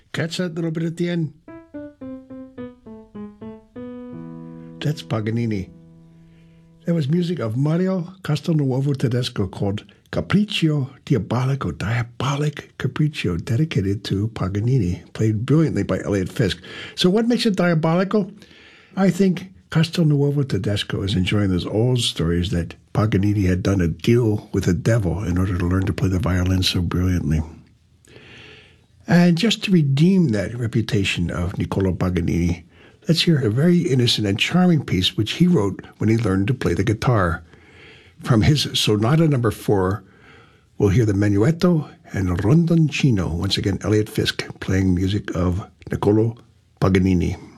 Catch that little bit at the end? That's Paganini. That was music of Mario Castelnuovo Tedesco called Capriccio Diabolico, Diabolic Capriccio, dedicated to Paganini, played brilliantly by Elliott Fisk. So what makes it diabolical? I think Castelnuovo Tedesco is enjoying those old stories that Paganini had done a deal with the devil in order to learn to play the violin so brilliantly. And just to redeem that reputation of Niccolò Paganini, let's hear a very innocent and charming piece which he wrote when he learned to play the guitar. From his Sonata No. 4, we'll hear the Menuetto and Rondoncino. Once again, Elliott Fisk playing music of Niccolò Paganini.